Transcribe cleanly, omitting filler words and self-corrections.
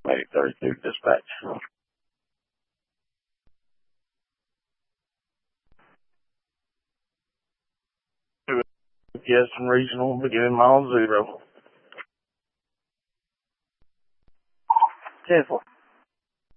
Medic 32 dispatch. Yes, regional, beginning mile 0. 10-4.